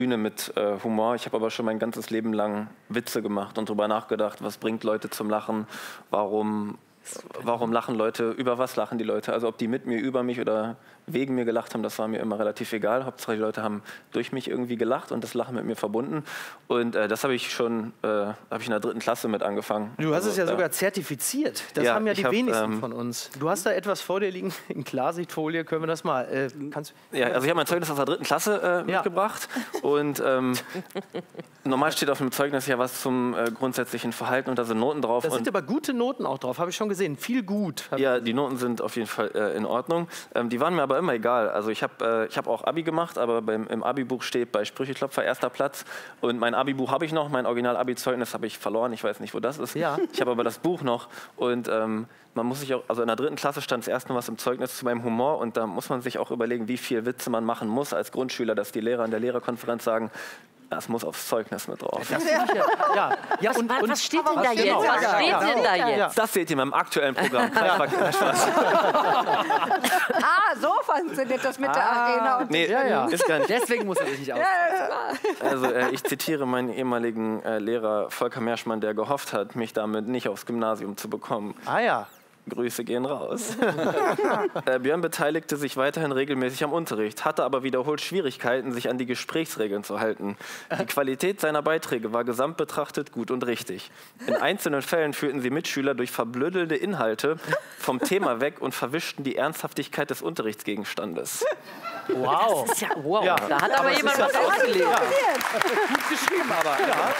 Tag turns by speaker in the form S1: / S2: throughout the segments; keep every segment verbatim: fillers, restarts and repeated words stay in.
S1: Bühne mit äh, Humor. Ich habe aber schon mein ganzes Leben lang Witze gemacht und darüber nachgedacht, was bringt Leute zum Lachen, warum, warum lachen Leute, über was lachen die Leute. Also ob die mit mir, über mich oder wegen mir gelacht haben, das war mir immer relativ egal. Hauptsache die Leute haben durch mich irgendwie gelacht und das Lachen mit mir verbunden. Und äh, das habe ich schon, äh, habe ich in der dritten Klasse mit angefangen.
S2: Du hast
S1: also,
S2: es ja
S1: äh,
S2: sogar zertifiziert. Das
S1: ja,
S2: haben ja die
S1: hab,
S2: wenigsten
S1: ähm,
S2: von uns. Du hast da etwas vor dir liegen in Klarsichtfolie. Können wir das mal? Äh, kannst,
S1: ja, also ich habe mein Zeugnis aus der dritten Klasse äh,
S2: Ja.
S1: mitgebracht. Und ähm, normal steht auf dem Zeugnis ja was zum äh, grundsätzlichen Verhalten und da sind Noten drauf.
S2: da
S1: und
S2: sind aber gute Noten auch drauf, habe ich schon gesehen. Viel gut.
S1: Ja, die Noten sind auf jeden Fall äh, in Ordnung. Ähm, die waren mir aber immer egal. Also ich habe äh, ich hab auch Abi gemacht, aber beim, im Abi-Buch steht bei Sprücheklopfer erster Platz. Und mein Abi-Buch habe ich noch, mein Original-Abi-Zeugnis habe ich verloren. Ich weiß nicht, wo das ist.
S2: Ja.
S1: Ich habe aber das Buch noch. Und ähm, man muss sich auch, also in der dritten Klasse stand das erste Mal was im Zeugnis zu meinem Humor. Und da muss man sich auch überlegen, wie viel Witze man machen muss als Grundschüler, dass die Lehrer in der Lehrerkonferenz sagen, das muss aufs Zeugnis mit drauf.
S2: Das ja. Ja. Ja,
S3: Was,
S2: und,
S3: was,
S2: und,
S3: was steht denn
S2: was
S3: da jetzt?
S2: genau?
S3: Was
S2: Ja,
S3: steht
S2: ja.
S3: denn da jetzt?
S2: Ja.
S1: Das seht ihr in meinem aktuellen Programm. Kein Ver- kein Spaß.
S4: Ah, so funktioniert das mit der
S2: Ah.
S4: Arena. Und
S1: Nee,
S2: Ja, ja.
S1: ist gar nicht.
S2: Deswegen muss er sich nicht aus.
S1: Also äh, ich zitiere meinen ehemaligen äh, Lehrer Volker Merschmann, der gehofft hat, mich damit nicht aufs Gymnasium zu bekommen.
S2: Ah ja.
S1: Grüße gehen raus. äh, Björn beteiligte sich weiterhin regelmäßig am Unterricht, hatte aber wiederholt Schwierigkeiten, sich an die Gesprächsregeln zu halten. Die Qualität seiner Beiträge war gesamt betrachtet gut und richtig. In einzelnen Fällen führten sie Mitschüler durch verblödelnde Inhalte vom Thema weg und verwischten die Ernsthaftigkeit des Unterrichtsgegenstandes.
S2: Wow.
S3: Das ist ja, wow,
S2: Ja.
S3: da hat aber
S2: es
S3: jemand
S2: ist
S3: was
S2: ja-
S3: ausgelegt.
S2: Gut geschrieben, aber. Ja.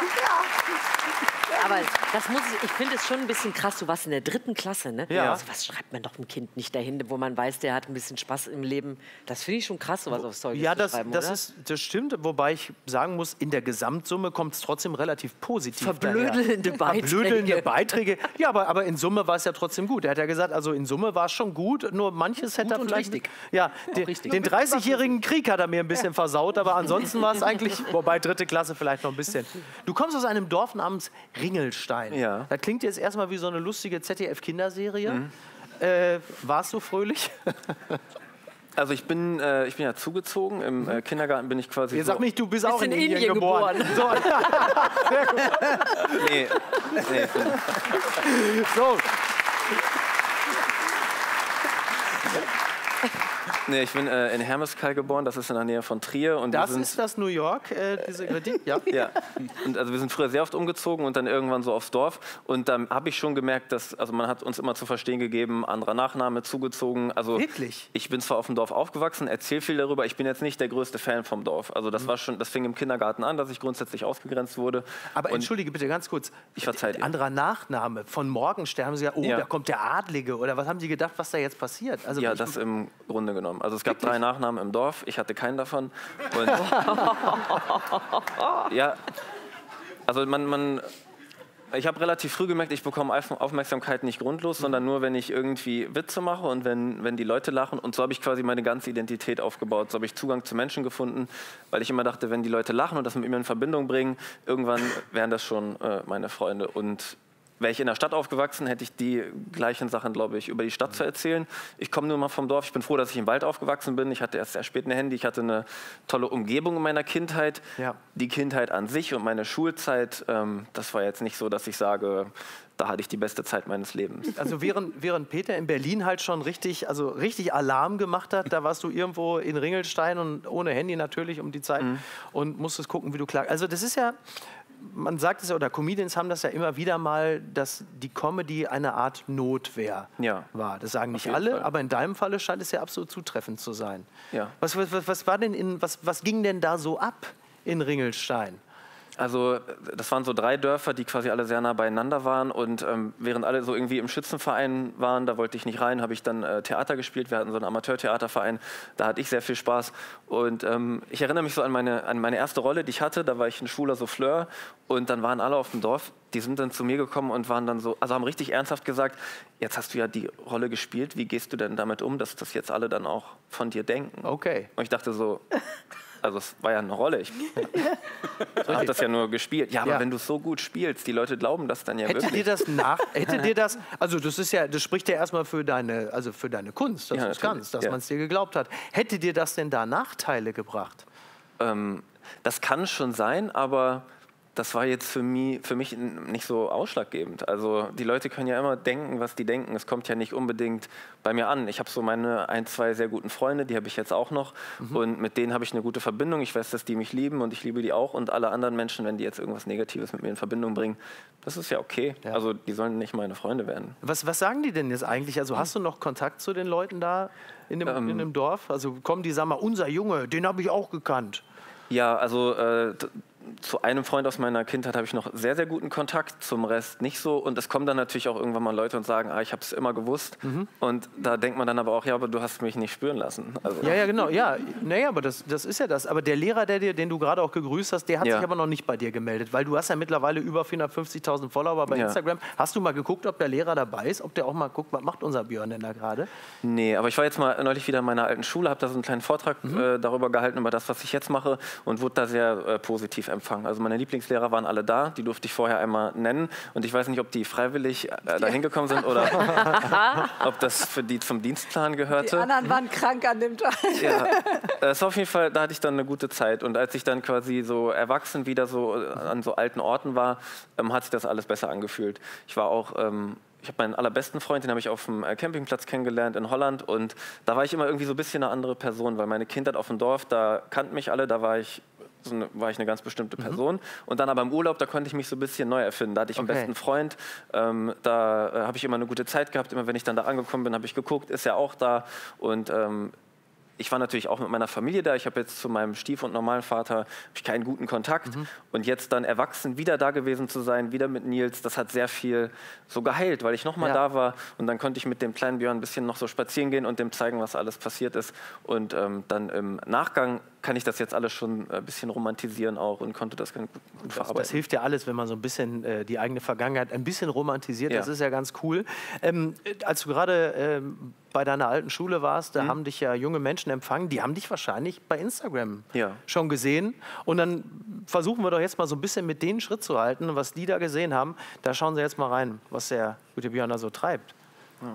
S3: Aber das muss ich, ich finde es schon ein bisschen krass. Du warst in der dritten Klasse, ne?
S2: Ja.
S3: Also was schreibt man doch einem Kind nicht dahin, wo man weiß, der hat ein bisschen Spaß im Leben. Das finde ich schon krass, sowas aufs Zeugnis
S2: Ja,
S3: zu
S2: das,
S3: schreiben,
S2: das,
S3: oder?
S2: ist, das stimmt, wobei ich sagen muss, in der Gesamtsumme kommt es trotzdem relativ positiv
S3: Verblödelnde
S2: daher.
S3: Beiträge.
S2: Verblödelnde Beiträge. Ja, aber, aber in Summe war es ja trotzdem gut. Er hat ja gesagt, also in Summe war es schon gut, nur manches hätte er
S3: und
S2: vielleicht...
S3: richtig.
S2: Ja, den,
S3: richtig.
S2: den dreißigjährigen Krieg hat er mir ein bisschen versaut, aber ansonsten war es eigentlich, wobei dritte Klasse vielleicht noch ein bisschen. Du kommst aus einem Dorf namens Ringelstein.
S1: Ja.
S2: Das klingt jetzt erstmal wie so eine lustige Z D F-Kinderserie. Mhm. Äh, warst du fröhlich?
S1: Also ich bin, äh, ich bin ja zugezogen. Im äh, Kindergarten bin ich quasi
S2: Jetzt
S1: so...
S2: sag mich, du bist auch in,
S3: in
S2: Indien,
S3: Indien
S2: geboren.
S3: geboren.
S2: So,
S1: Nee, nee, ich bin,
S2: so.
S1: nee, ich bin äh, in Hermeskeil geboren. Das ist in der Nähe von Trier. Und
S2: Das
S1: wir sind,
S2: ist das New York, äh, diese Kritik? Ja.
S1: Ja, und also wir sind früher sehr oft umgezogen und dann irgendwann so aufs Dorf. Und dann habe ich schon gemerkt, dass, also man hat uns immer zu verstehen gegeben, anderer Nachname, zugezogen. Also
S2: Wirklich?
S1: ich bin zwar auf dem Dorf aufgewachsen, erzähle viel darüber, ich bin jetzt nicht der größte Fan vom Dorf. Also das war schon, das fing im Kindergarten an, dass ich grundsätzlich ausgegrenzt wurde.
S2: Aber
S1: Und
S2: entschuldige bitte ganz kurz.
S1: Ich verzeih dir.
S2: Anderer Nachname von Morgenstern. Haben Sie gesagt, oh,
S1: Ja.
S2: da kommt der Adlige. Oder was haben Sie gedacht, was da jetzt passiert? Also
S1: Ja,
S2: ich-
S1: das im Grunde genommen. Also es gab drei Nachnamen im Dorf, ich hatte keinen davon. Und ja, also man, man ich habe relativ früh gemerkt, ich bekomme Auf- Aufmerksamkeit nicht grundlos, sondern nur, wenn ich irgendwie Witze mache und wenn, wenn die Leute lachen. Und so habe ich quasi meine ganze Identität aufgebaut. So habe ich Zugang zu Menschen gefunden, weil ich immer dachte, wenn die Leute lachen und das mit mir in Verbindung bringen, irgendwann wären das schon äh, meine Freunde. Und wäre ich in der Stadt aufgewachsen, hätte ich die gleichen Sachen, glaube ich, über die Stadt zu erzählen. Ich komme nur mal vom Dorf. Ich bin froh, dass ich im Wald aufgewachsen bin. Ich hatte erst sehr spät ein Handy. Ich hatte eine tolle Umgebung in meiner Kindheit.
S2: Ja.
S1: Die Kindheit an sich und meine Schulzeit, ähm, das war jetzt nicht so, dass ich sage, da hatte ich die beste Zeit meines Lebens.
S2: Also während, während Peter in Berlin halt schon richtig, also richtig Alarm gemacht hat, da warst du irgendwo in Ringelstein und ohne Handy natürlich um die Zeit
S1: Mhm.
S2: und musstest gucken, wie du klar. Also das ist ja, man sagt es ja, oder Comedians haben das ja immer wieder mal, dass die Comedy eine Art Notwehr
S1: Ja.
S2: war. Das sagen nicht
S1: jeden
S2: alle,
S1: Fall.
S2: aber in deinem Falle scheint es ja absolut zutreffend zu sein.
S1: Ja.
S2: Was, was, was war denn in, was, was ging denn da so ab in Ringelstein?
S1: Also das waren so drei Dörfer, die quasi alle sehr nah beieinander waren und ähm, während alle so irgendwie im Schützenverein waren, da wollte ich nicht rein, habe ich dann äh, Theater gespielt. Wir hatten so einen Amateurtheaterverein, da hatte ich sehr viel Spaß und ähm, ich erinnere mich so an meine, an meine erste Rolle, die ich hatte, da war ich ein schwuler Souffleur und dann waren alle auf dem Dorf, die sind dann zu mir gekommen und waren dann so, also haben richtig ernsthaft gesagt, jetzt hast du ja die Rolle gespielt, wie gehst du denn damit um, dass das jetzt alle dann auch von dir denken?
S2: Okay.
S1: Und ich dachte so, also es war ja eine Rolle, ich habe das ja nur gespielt. Ja, aber
S2: Ja.
S1: wenn du es so gut spielst, die Leute glauben das dann ja
S2: Hätte dir
S1: wirklich.
S2: das nach, hätte dir das, also das ist ja, das spricht ja erstmal für deine, also für deine Kunst, dass
S1: Ja,
S2: du es
S1: natürlich,
S2: kannst, dass
S1: ja.
S2: man es dir geglaubt hat. Hätte dir das denn da Nachteile gebracht?
S1: Ähm, Das kann schon sein, aber das war jetzt für mich, für mich nicht so ausschlaggebend. Also die Leute können ja immer denken, was die denken. Es kommt ja nicht unbedingt bei mir an. Ich habe so meine ein, zwei sehr guten Freunde, die habe ich jetzt auch noch. Mhm. Und mit denen habe ich eine gute Verbindung. Ich weiß, dass die mich lieben und ich liebe die auch. Und alle anderen Menschen, wenn die jetzt irgendwas Negatives mit mir in Verbindung bringen, das ist ja okay. Ja. Also die sollen nicht meine Freunde werden.
S2: Was, was sagen die denn jetzt eigentlich? Also hast du noch Kontakt zu den Leuten da in dem, ähm, in dem Dorf? Also kommen die, sagen mal, unser Junge, den habe ich auch gekannt.
S1: Ja, also äh, zu einem Freund aus meiner Kindheit habe ich noch sehr, sehr guten Kontakt, zum Rest nicht so. Und es kommen dann natürlich auch irgendwann mal Leute und sagen, ah, ich habe es immer gewusst. Mhm. Und da denkt man dann aber auch, ja, aber du hast mich nicht spüren lassen. Also
S2: ja, ja, genau. Ja, naja, aber das, das ist ja das. Aber der Lehrer, der dir, den du gerade auch gegrüßt hast, der hat ja. sich aber noch nicht bei dir gemeldet. Weil du hast ja mittlerweile über vierhundertfünfzigtausend Follower bei ja. Instagram. Hast du mal geguckt, ob der Lehrer dabei ist? Ob der auch mal guckt, was macht unser Björn denn da gerade?
S1: Nee, aber ich war jetzt mal neulich wieder in meiner alten Schule, habe da so einen kleinen Vortrag mhm. äh, darüber gehalten, über das, was ich jetzt mache. Und wurde da sehr äh, positiv empfangen. Also meine Lieblings Lehrer waren alle da, die durfte ich vorher einmal nennen und ich weiß nicht, ob die freiwillig äh, da hingekommen sind oder ob das für die zum Dienstplan gehörte.
S4: Die anderen waren krank an dem Tag.
S1: Ja, das war auf jeden Fall, da hatte ich dann eine gute Zeit und als ich dann quasi so erwachsen wieder so an so alten Orten war, ähm, hat sich das alles besser angefühlt. Ich war auch... Ähm, Ich habe meinen allerbesten Freund, den habe ich auf dem Campingplatz kennengelernt in Holland und da war ich immer irgendwie so ein bisschen eine andere Person, weil meine Kindheit auf dem Dorf, da kannten mich alle, da war ich, so eine, war ich eine ganz bestimmte Person mhm. und dann aber im Urlaub, da konnte ich mich so ein bisschen neu erfinden. Da hatte ich einen
S2: okay.
S1: besten Freund, ähm, da äh, habe ich immer eine gute Zeit gehabt, immer wenn ich dann da angekommen bin, habe ich geguckt, ist er auch da und ähm, ich war natürlich auch mit meiner Familie da. Ich habe jetzt zu meinem Stief- und Normalvater ich keinen guten Kontakt. Mhm. Und jetzt dann erwachsen wieder da gewesen zu sein, wieder mit Nils, das hat sehr viel so geheilt, weil ich nochmal ja. da war. Und dann konnte ich mit dem kleinen Björn ein bisschen noch so spazieren gehen und dem zeigen, was alles passiert ist. Und ähm, dann im Nachgang kann ich das jetzt alles schon ein bisschen romantisieren auch und konnte das ganz gut, gut verarbeiten.
S2: Das, das hilft ja alles, wenn man so ein bisschen äh, die eigene Vergangenheit ein bisschen romantisiert. Ja. Das ist ja ganz cool. Ähm, als du gerade ähm, bei deiner alten Schule warst, da mhm. haben dich ja junge Menschen empfangen, die haben dich wahrscheinlich bei Instagram ja. schon gesehen. Und dann versuchen wir doch jetzt mal so ein bisschen mit denen Schritt zu halten, was die da gesehen haben. Da schauen Sie jetzt mal rein, was der gute Björn da so treibt. Ja.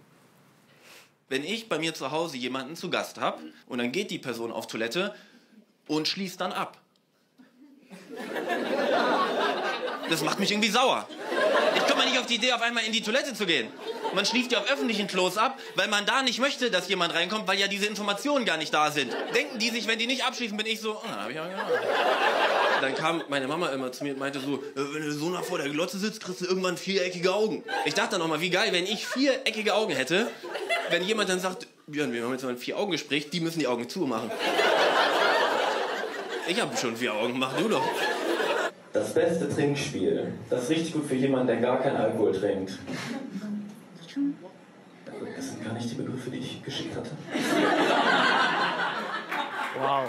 S5: Wenn ich bei mir zu Hause jemanden zu Gast habe und dann geht die Person auf Toilette und schließt dann ab. Das macht mich irgendwie sauer. Ich komme mal nicht auf die Idee, auf einmal in die Toilette zu gehen. Man schließt ja auf öffentlichen Klos ab, weil man da nicht möchte, dass jemand reinkommt, weil ja diese Informationen gar nicht da sind. Denken die sich, wenn die nicht abschließen, bin ich so, oh, hab ich auch gemacht. Dann kam meine Mama immer zu mir und meinte so, wenn du so nah vor der Glotze sitzt, kriegst du irgendwann viereckige Augen. Ich dachte dann auch mal, wie geil, wenn ich viereckige Augen hätte, wenn jemand dann sagt, Björn, wir haben jetzt mal ein Vier-Augen-Gespräch, die müssen die Augen zumachen. Ich habe schon vier Augen, mach du doch.
S1: Das beste Trinkspiel, das ist richtig gut für jemanden, der gar keinen Alkohol trinkt. Das sind gar nicht die Begriffe, die ich geschickt hatte.
S2: Wow.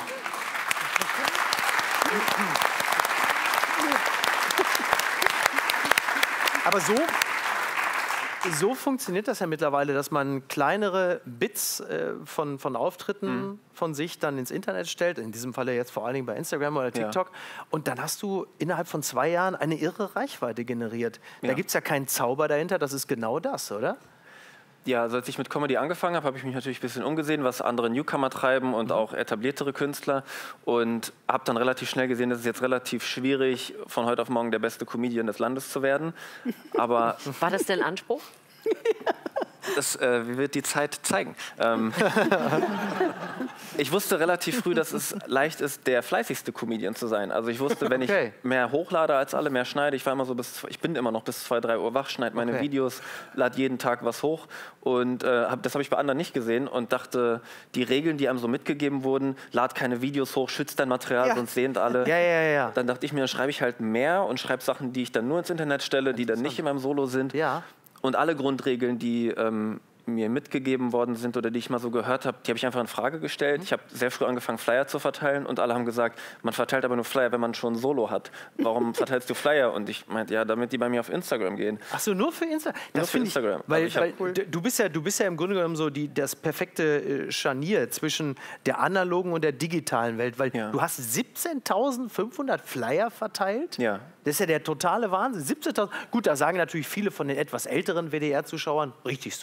S2: Aber so, so funktioniert das ja mittlerweile, dass man kleinere Bits äh, von, von Auftritten mhm. von sich dann ins Internet stellt, in diesem Falle jetzt vor allen Dingen bei Instagram oder TikTok. Ja. Und dann hast du innerhalb von zwei Jahren eine irre Reichweite generiert. Ja. Da gibt es ja keinen Zauber dahinter, das ist genau das, oder?
S1: Ja, also als ich mit Comedy angefangen habe, habe ich mich natürlich ein bisschen umgesehen, was andere Newcomer treiben und mhm. auch etabliertere Künstler. Und habe dann relativ schnell gesehen, dass es jetzt relativ schwierig, von heute auf morgen der beste Comedian des Landes zu werden. Aber
S3: war das denn Anspruch?
S1: Das äh, wird die Zeit zeigen. Ähm, ich wusste relativ früh, dass es leicht ist, der fleißigste Comedian zu sein. Also ich wusste, wenn okay. ich mehr hochlade als alle, mehr schneide, ich war immer so bis, ich bin immer noch bis zwei, drei Uhr wach, schneide meine okay. Videos, lade jeden Tag was hoch und äh, hab, das habe ich bei anderen nicht gesehen und dachte, die Regeln, die einem so mitgegeben wurden, lad keine Videos hoch, schützt dein Material, ja. sonst sehen alle.
S2: Ja, ja, ja.
S1: Dann dachte ich mir, dann schreibe ich halt mehr und schreibe Sachen, die ich dann nur ins Internet stelle, die dann nicht in meinem Solo sind.
S2: Ja.
S1: Und alle Grundregeln, die ähm, mir mitgegeben worden sind oder die ich mal so gehört habe, die habe ich einfach in Frage gestellt. Ich habe sehr früh angefangen, Flyer zu verteilen und alle haben gesagt, man verteilt aber nur Flyer, wenn man schon ein Solo hat. Warum verteilst du Flyer? Und ich meinte, ja, damit die bei mir auf Instagram gehen.
S2: Ach so, nur für Insta
S1: das nur für Instagram?
S2: Ich, weil,
S1: ich
S2: weil cool. du, bist ja, du bist ja im Grunde genommen so die, das perfekte äh, Scharnier zwischen der analogen und der digitalen Welt, weil ja. du hast siebzehntausendfünfhundert Flyer verteilt.
S1: Ja.
S2: Das ist ja der totale Wahnsinn. siebzehntausend. Gut, da sagen natürlich viele von den etwas älteren W D R-Zuschauern, richtig so. Der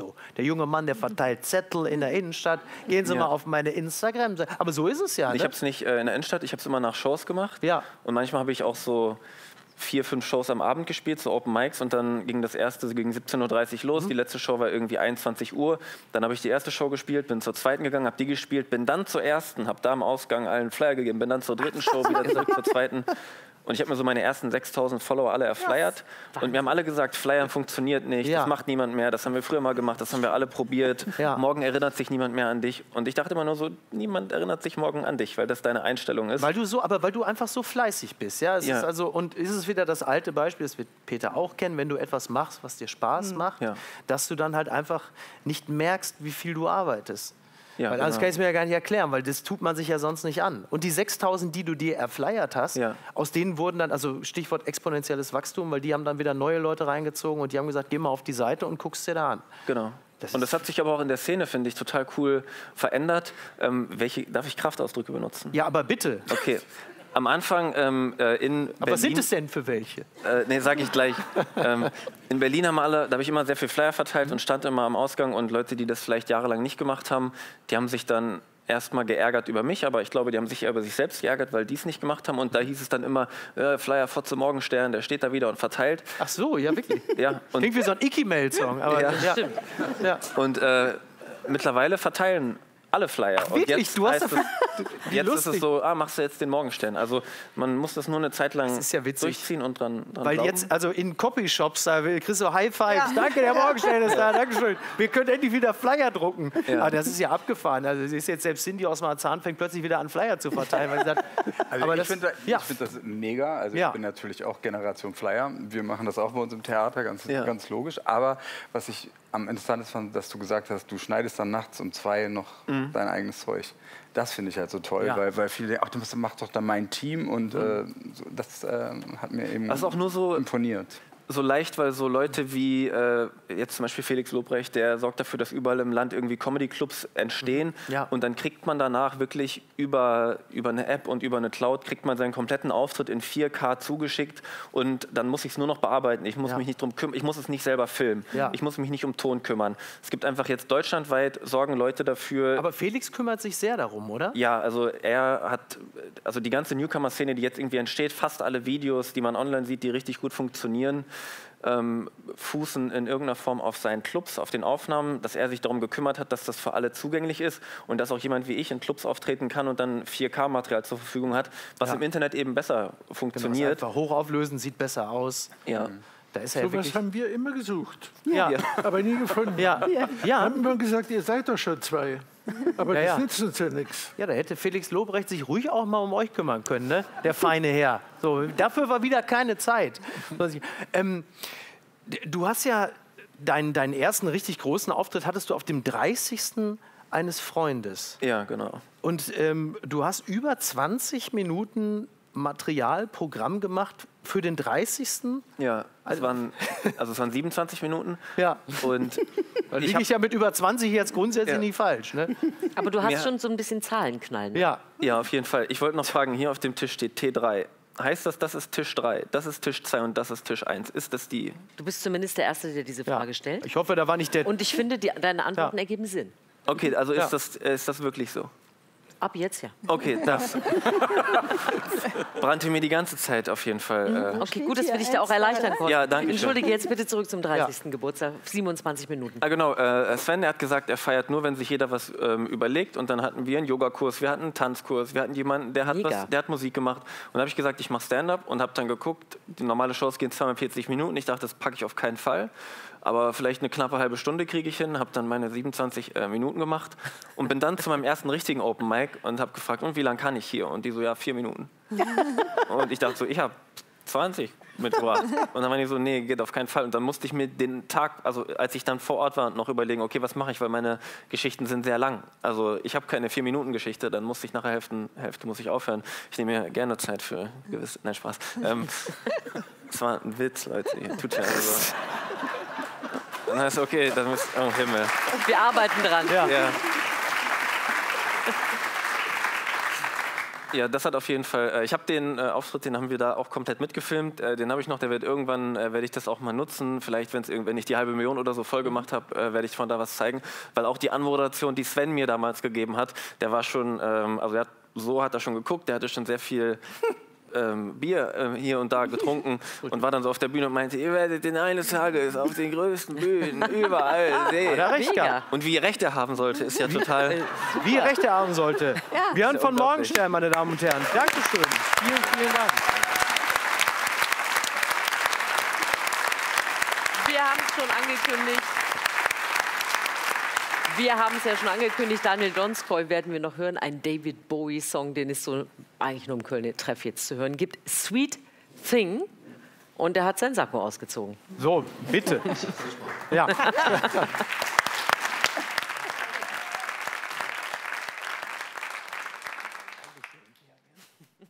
S2: junge Mann, der verteilt Zettel in der Innenstadt. Gehen Sie
S1: Ja.
S2: mal auf meine Instagram-Seite. Aber so ist es ja,
S1: Ich
S2: ne?
S1: habe es nicht äh, in der Innenstadt, ich habe es immer nach Shows gemacht.
S2: Ja.
S1: Und manchmal habe ich auch so vier, fünf Shows am Abend gespielt, so Open Mics, und dann ging das erste so gegen siebzehn Uhr dreißig los. Mhm. Die letzte Show war irgendwie einundzwanzig Uhr. Dann habe ich die erste Show gespielt, bin zur zweiten gegangen, habe die gespielt, bin dann zur ersten, habe da am Ausgang allen Flyer gegeben, bin dann zur dritten Show wieder zurück zur zweiten. Und ich habe mir so meine ersten sechstausend Follower alle erflyert. Und mir haben alle gesagt, Flyern funktioniert nicht,
S2: Ja.
S1: das macht niemand mehr, das haben wir früher mal gemacht, das haben wir alle probiert.
S2: Ja.
S1: Morgen erinnert sich niemand mehr an dich. Und ich dachte immer nur so, niemand erinnert sich morgen an dich, weil das deine Einstellung ist.
S2: Weil du so, aber weil du einfach so fleißig bist, ja. Es
S1: Ja.
S2: Ist also, und ist es wieder das alte Beispiel, das wird Peter auch kennen, wenn du etwas machst, was dir Spaß macht,
S1: Ja.
S2: dass du dann halt einfach nicht merkst, wie viel du arbeitest.
S1: Ja,
S2: weil anders
S1: genau.
S2: kann ich es mir ja gar nicht erklären, weil das tut man sich ja sonst nicht an. Und die sechstausend, die du dir erflyert hast,
S1: Ja.
S2: aus denen wurden dann, also Stichwort exponentielles Wachstum, weil die haben dann wieder neue Leute reingezogen und die haben gesagt, geh mal auf die Seite und guck's dir da an.
S1: Genau.
S2: Das
S1: Und
S2: ist-
S1: das hat sich aber auch in der Szene, finde ich, total cool verändert. Ähm, welche, darf ich Kraftausdrücke benutzen?
S2: Ja, aber bitte.
S1: Okay. Am Anfang ähm, äh, in
S2: Aber
S1: Berlin...
S2: was sind es denn für welche?
S1: Äh, nee, sage ich gleich. ähm, in Berlin haben alle, da habe ich immer sehr viel Flyer verteilt und stand immer am Ausgang, und Leute, die das vielleicht jahrelang nicht gemacht haben, die haben sich dann erstmal geärgert über mich, aber ich glaube, die haben sich eher über sich selbst geärgert, weil die es nicht gemacht haben, und da hieß es dann immer, äh, Flyer Fotze Morgenstern, der steht da wieder und verteilt.
S2: Ach so, ja wirklich.
S1: Ja, und,
S2: Klingt wie so ein Icky-Mail-Song. Aber
S1: Ja,
S2: ja,
S3: Stimmt.
S2: ja.
S1: und äh, mittlerweile verteilen alle Flyer. Und
S2: wirklich?
S1: jetzt
S2: Du hast
S1: heißt
S2: dafür-
S1: es, jetzt ist
S2: lustig.
S1: es so, ah, machst du jetzt den Morgenstern. Also man muss das nur eine Zeit lang
S2: ist ja witzig.
S1: durchziehen und dran, dran
S2: Weil
S1: glauben.
S2: jetzt, also in Copyshops, da kriegst du High Fives. Danke, der Morgenstern ist da, Dankeschön. Wir können endlich wieder Flyer drucken.
S1: Ja.
S2: Aber das ist ja abgefahren. Also es ist jetzt selbst Cindy aus Marzahn fängt plötzlich wieder an, Flyer zu verteilen. Weil sie sagt,
S6: Also
S2: aber
S6: ich
S2: das,
S6: finde
S2: ja.
S6: ich find das mega. Also
S2: Ja.
S6: ich bin natürlich auch Generation Flyer. Wir machen das auch bei uns im Theater, ganz,
S1: Ja.
S6: ganz logisch. Aber was ich am interessantesten fand, dass du gesagt hast, du schneidest dann nachts um zwei noch dein eigenes Zeug. Das finde ich halt so toll,
S2: Ja.
S6: weil, weil viele denken, ach, das macht doch dann mein Team. Und äh, so, das äh, hat mir eben
S1: Das ist auch nur so-
S6: imponiert.
S1: so leicht, weil so Leute wie äh, jetzt zum Beispiel Felix Lobrecht, der sorgt dafür, dass überall im Land irgendwie Comedy-Clubs entstehen.
S2: Ja.
S1: Und dann kriegt man danach wirklich über, über eine App und über eine Cloud, kriegt man seinen kompletten Auftritt in vier K zugeschickt, und dann muss ich es nur noch bearbeiten. Ich muss
S2: Ja.
S1: mich nicht drum kümmern, ich muss es nicht selber filmen.
S2: Ja.
S1: Ich muss mich nicht um Ton kümmern. Es gibt einfach jetzt deutschlandweit, sorgen Leute dafür.
S2: Aber Felix kümmert sich sehr darum, oder?
S1: Ja, also er hat, also die ganze Newcomer-Szene, die jetzt irgendwie entsteht, fast alle Videos, die man online sieht, die richtig gut funktionieren, ähm, fußen in irgendeiner Form auf seinen Clubs, auf den Aufnahmen, dass er sich darum gekümmert hat, dass das für alle zugänglich ist und dass auch jemand wie ich in Clubs auftreten kann und dann vier K-Material zur Verfügung hat, was
S2: Ja.
S1: im Internet eben besser
S2: Genau, es
S1: funktioniert.
S2: einfach hochauflösen, sieht besser aus.
S1: Ja.
S2: Da ist er ja
S7: So was
S2: wirklich...
S7: haben wir immer gesucht,
S2: Ja,
S1: Ja.
S7: aber nie gefunden.
S2: ja,
S7: Wir
S2: ja.
S7: haben immer gesagt, ihr seid doch schon zwei. Aber
S2: Ja,
S7: das
S2: ja.
S7: nützt uns ja nichts.
S2: Ja, da hätte Felix Lobrecht sich ruhig auch mal um euch kümmern können, ne? Der feine Herr. So, dafür war wieder keine Zeit. Ähm, d- du hast ja deinen, deinen ersten richtig großen Auftritt hattest du auf dem dreißigsten eines Freundes.
S1: Ja, genau.
S2: Und ähm, du hast über zwanzig Minuten Material, Programm gemacht für den dreißigsten.
S1: Ja, es waren, also es waren siebenundzwanzig Minuten.
S2: Ja.
S1: Und
S2: Da
S1: ich
S2: liege
S1: hab,
S2: ich ja mit über zwanzig jetzt grundsätzlich
S1: Ja.
S2: nicht falsch. Ne?
S3: Aber du hast
S1: Mir-
S3: schon so ein bisschen Zahlenknallen.
S2: Ja.
S1: ja, auf jeden Fall. Ich wollte noch fragen, hier auf dem Tisch steht T drei. Heißt das, das ist Tisch drei, das ist Tisch zwei und das ist Tisch eins? Ist das die?
S3: Du bist zumindest der Erste, der diese
S2: Ja.
S3: Frage stellt.
S2: Ich hoffe, da war nicht der...
S3: Und ich finde, die, deine Antworten
S2: Ja.
S3: ergeben Sinn.
S1: Okay, also
S2: Ja.
S1: ist, das, äh, ist das wirklich so?
S3: Ab jetzt ja.
S1: Okay, das brannte mir die ganze Zeit auf jeden Fall. Äh.
S3: Okay, gut, dass wir dich da auch erleichtern konnten.
S1: Ja, danke schön.
S3: Entschuldige, jetzt bitte zurück zum dreißigsten Geburtstag. siebenundzwanzig Minuten.
S1: Ah, genau, äh, Sven, der hat gesagt, er feiert nur, wenn sich jeder was ähm, überlegt. Und dann hatten wir einen Yogakurs, wir hatten einen Tanzkurs, wir hatten jemanden, der hat,
S3: Mega.
S1: was, der hat Musik gemacht. Und da habe ich gesagt, ich mache Stand-up und habe dann geguckt, die normale Shows gehen zweiundvierzig Minuten. Ich dachte, das packe ich auf keinen Fall. Aber vielleicht eine knappe halbe Stunde kriege ich hin, habe dann meine siebenundzwanzig äh, Minuten gemacht und bin dann zu meinem ersten richtigen Open Mic und habe gefragt, und wie lange kann ich hier? Und die so, ja, vier Minuten. Und ich dachte so, ich habe zwanzig mitgebracht. Und dann waren die so, nee, geht auf keinen Fall. Und dann musste ich mir den Tag, also als ich dann vor Ort war, noch überlegen, okay, was mache ich, weil meine Geschichten sind sehr lang. Also ich habe keine Vier-Minuten-Geschichte, dann musste ich nach der Hälfte, Hälfte muss ich aufhören. Ich nehme mir gerne Zeit für gewisse, nein, Spaß. Ähm, das war ein Witz, Leute, ihr tut ja also. Dann heißt es, okay, dann müsst, oh Himmel.
S3: Wir arbeiten dran.
S2: Ja.
S1: Ja. Ja, das hat auf jeden Fall. Äh, ich habe den äh, Auftritt, den haben wir da auch komplett mitgefilmt. Äh, den habe ich noch. Der wird irgendwann, äh, werde ich das auch mal nutzen. Vielleicht, wenn's, wenn ich die halbe Million oder so voll gemacht habe, äh, werde ich von da was zeigen. Weil auch die Anmoderation, die Sven mir damals gegeben hat, der war schon, ähm, also er hat, so hat er schon geguckt. Der hatte schon sehr viel ähm, Bier äh, hier und da getrunken und war dann so auf der Bühne und meinte, ihr werdet den eines Tages auf den größten Bühnen überall sehen.
S2: Hat er recht gehabt.
S1: Und wie recht er haben sollte, ist ja total...
S2: Wie er recht er haben sollte.
S4: Ja.
S2: Björn von
S1: unglaublich.
S2: Morgenstern, meine Damen und Herren. Dankeschön. Vielen, vielen Dank.
S3: Wir haben es schon angekündigt. Wir haben es ja schon angekündigt, Daniel Donskoy werden wir noch hören. Ein David Bowie-Song, den es so eigentlich nur im Köln-Treff jetzt zu hören gibt. Sweet Thing. Und er hat sein Sakko ausgezogen.
S2: So, bitte. Ja.